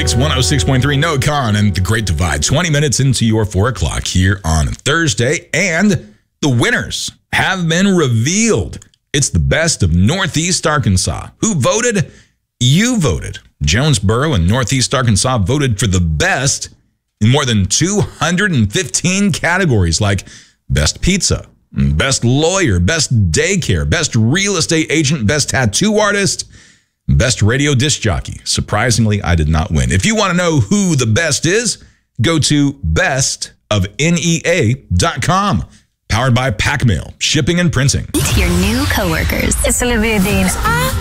Mix 106.3, Noah Kahan and The Great Divide. 20 minutes into your 4 o'clock here on Thursday. And the winners have been revealed. It's the best of Northeast Arkansas. Who voted? You voted. Jonesboro and Northeast Arkansas voted for the best in more than 215 categories like best pizza, best lawyer, best daycare, best real estate agent, best tattoo artist, best radio disc jockey. Surprisingly, I did not win. If you want to know who the best is, go to bestofnea.com. Powered by PackMail, shipping and printing. Meet your new coworkers. It's Olivia Dean.